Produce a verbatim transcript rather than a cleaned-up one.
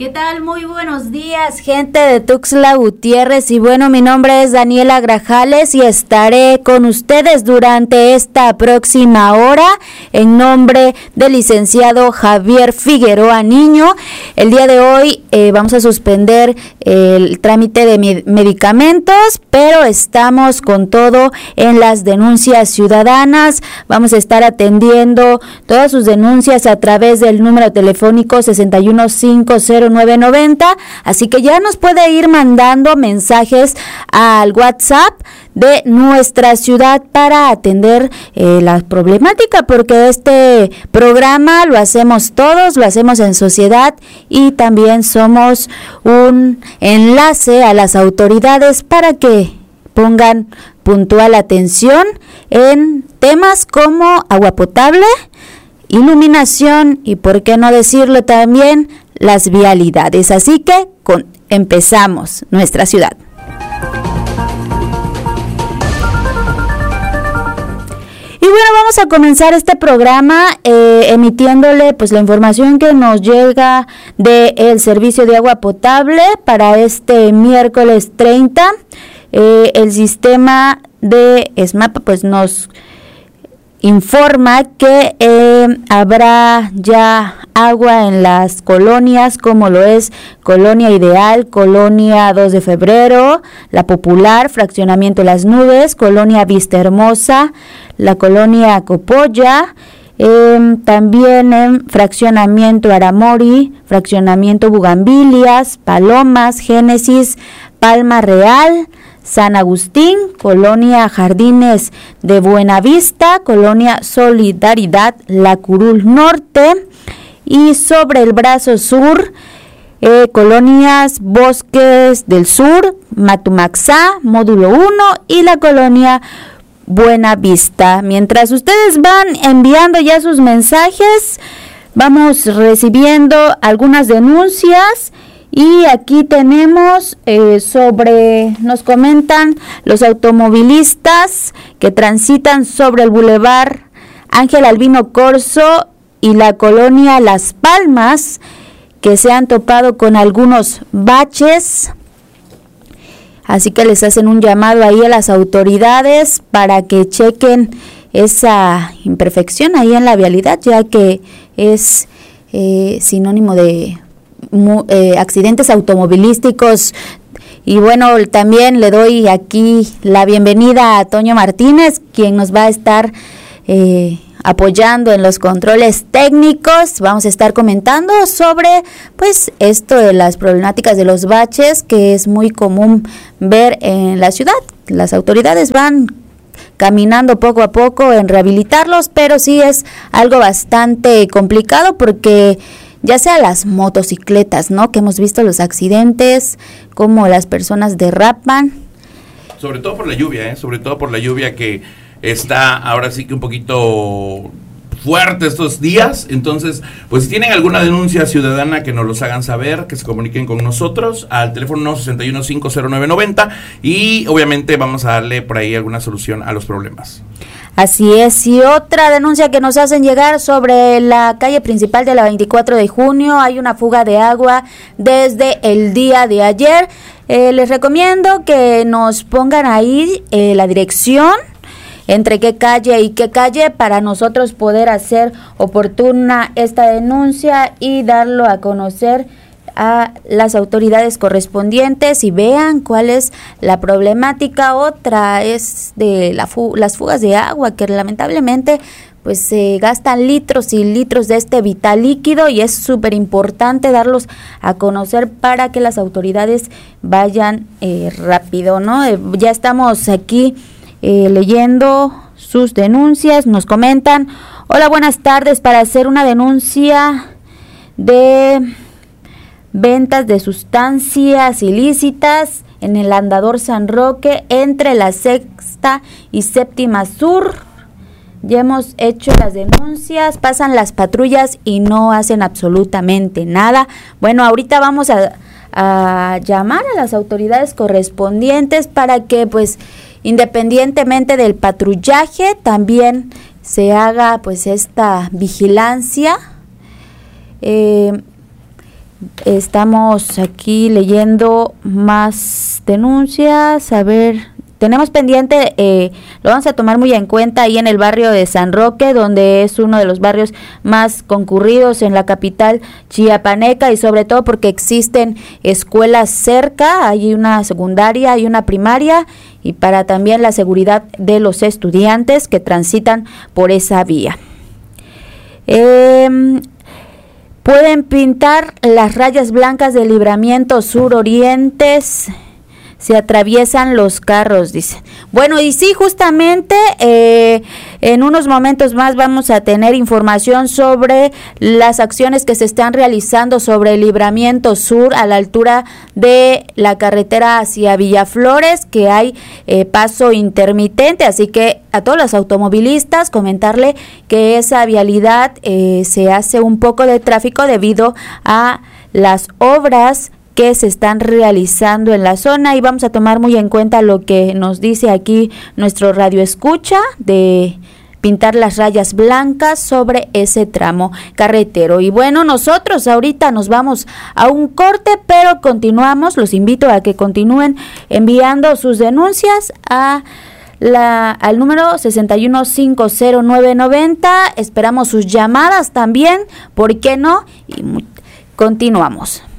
¿Qué tal? Muy buenos días, gente de Tuxtla Gutiérrez, y bueno, mi nombre es Daniela Grajales y estaré con ustedes durante esta próxima hora en nombre del licenciado Javier Figueroa Niño. El día de hoy eh, vamos a suspender el trámite de med- medicamentos, pero estamos con todo en las denuncias ciudadanas. Vamos a estar atendiendo todas sus denuncias a través del número telefónico sesenta y uno cinco cero nueve noventa, así que ya nos puede ir mandando mensajes al WhatsApp de nuestra ciudad para atender eh, la problemática, porque este programa lo hacemos todos, lo hacemos en sociedad y también somos un enlace a las autoridades para que pongan puntual atención en temas como agua potable, iluminación y, por qué no decirlo también, las vialidades. Así que con, empezamos nuestra ciudad. Y bueno, vamos a comenzar este programa eh, emitiéndole pues la información que nos llega del servicio de agua potable para este miércoles treinta. Eh, el sistema de ESMAPA pues nos informa que eh, habrá ya agua en las colonias, como lo es Colonia Ideal, Colonia dos de Febrero, La Popular, Fraccionamiento Las Nubes, Colonia Vista Hermosa, la Colonia Copolla, eh, también en Fraccionamiento Aramori, Fraccionamiento Bugambilias, Palomas, Génesis, Palma Real, San Agustín, Colonia Jardines de Buenavista, Colonia Solidaridad, La Curul Norte, y sobre el brazo sur, eh, colonias Bosques del Sur, Matumaxá, Módulo uno y la Colonia Buenavista. Mientras ustedes van enviando ya sus mensajes, vamos recibiendo algunas denuncias. Y aquí tenemos eh, sobre, nos comentan los automovilistas que transitan sobre el bulevar Ángel Albino Corzo y la colonia Las Palmas, que se han topado con algunos baches. Así que les hacen un llamado ahí a las autoridades para que chequen esa imperfección ahí en la vialidad, ya que es eh, sinónimo de Eh, accidentes automovilísticos. Y bueno, también le doy aquí la bienvenida a Toño Martínez, quien nos va a estar eh, apoyando en los controles técnicos. Vamos a estar comentando sobre pues esto de las problemáticas de los baches, que es muy común ver en la ciudad. Las autoridades van caminando poco a poco en rehabilitarlos, pero sí es algo bastante complicado, porque ya sea las motocicletas, ¿no?, que hemos visto los accidentes, cómo las personas derrapan. Sobre todo por la lluvia, ¿eh? Sobre todo por la lluvia que está ahora sí que un poquito fuerte estos días. Entonces, pues si tienen alguna denuncia ciudadana, que nos los hagan saber, que se comuniquen con nosotros al teléfono sesenta y uno cinco cero nueve noventa, y obviamente vamos a darle por ahí alguna solución a los problemas. Así es. Y otra denuncia que nos hacen llegar sobre la calle principal de la veinticuatro de junio, hay una fuga de agua desde el día de ayer. Eh, les recomiendo que nos pongan ahí eh, la dirección, entre qué calle y qué calle, para nosotros poder hacer oportuna esta denuncia y darlo a conocer a las autoridades correspondientes y vean cuál es la problemática. Otra es de la fu- las fugas de agua, que lamentablemente pues se gastan litros y litros de este vital líquido, y es súper importante darlos a conocer para que las autoridades vayan eh, rápido, ¿no? Eh, ya estamos aquí eh, leyendo sus denuncias. Nos comentan: hola, buenas tardes, para hacer una denuncia de ventas de sustancias ilícitas en el Andador San Roque entre la sexta y séptima sur. Ya hemos hecho las denuncias, pasan las patrullas y no hacen absolutamente nada. Bueno, ahorita vamos a, a llamar a las autoridades correspondientes para que pues independientemente del patrullaje también se haga pues esta vigilancia. Eh, Estamos aquí leyendo más denuncias. A ver, tenemos pendiente, eh, lo vamos a tomar muy en cuenta ahí en el barrio de San Roque, donde es uno de los barrios más concurridos en la capital chiapaneca, y sobre todo porque existen escuelas cerca, hay una secundaria, hay una primaria, y para también la seguridad de los estudiantes que transitan por esa vía. Eh, pueden pintar las rayas blancas del libramiento sur-orientes, se atraviesan los carros, dice. Bueno, y sí, justamente eh, en unos momentos más vamos a tener información sobre las acciones que se están realizando sobre el libramiento sur a la altura de la carretera hacia Villaflores, que hay eh, paso intermitente, así que a todos los automovilistas comentarle que esa vialidad eh, se hace un poco de tráfico debido a las obras que se están realizando en la zona, y vamos a tomar muy en cuenta lo que nos dice aquí nuestro radio escucha de pintar las rayas blancas sobre ese tramo carretero. Y bueno, nosotros ahorita nos vamos a un corte, pero continuamos. Los invito a que continúen enviando sus denuncias a la al número sesenta y uno cinco cero nueve noventa. Esperamos sus llamadas también, ¿por qué no? Y continuamos.